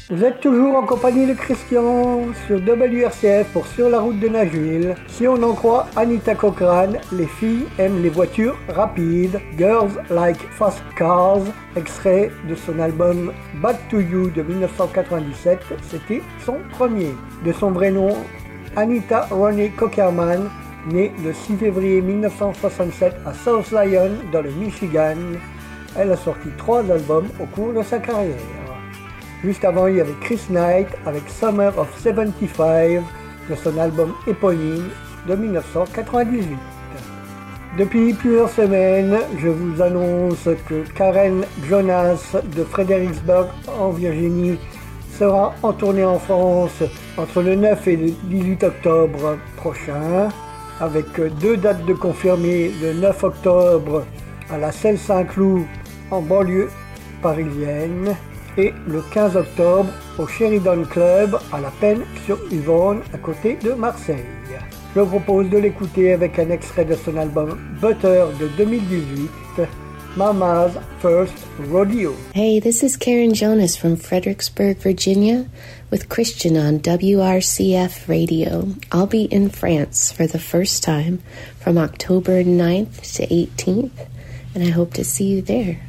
Vous êtes toujours en compagnie de Christian sur WRCF pour Sur la route de Nashville. Si on en croit Anita Cochrane, les filles aiment les voitures rapides. Girls Like Fast Cars, extrait de son album Back to You de 1997, c'était son premier. De son vrai nom, Anita Ronnie Cockerman, née le 6 février 1967 à South Lyon dans le Michigan. Elle a sorti 3 albums au cours de sa carrière. Juste avant, il y avait Chris Knight avec Summer of 75 de son album éponyme de 1998. Depuis plusieurs semaines, je vous annonce que Karen Jonas de Fredericksburg en Virginie sera en tournée en France entre le 9 et le 18 octobre prochain, avec 2 dates de confirmées, le 9 octobre à la Selle Saint-Cloud en banlieue parisienne et le 15 octobre au Sheridan Club à La Penne-sur-Yvonne à côté de Marseille. Je vous propose de l'écouter avec un extrait de son album Butter de 2018, Mama's First Rodeo. Hey, this is Karen Jonas from Fredericksburg, Virginia, with Christian on WRCF Radio. I'll be in France for the first time from October 9th to 18th, and I hope to see you there.